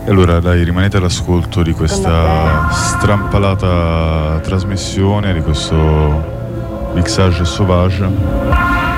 Allora dai, rimanete all'ascolto di questa strampalata trasmissione, di questo mixage sauvage.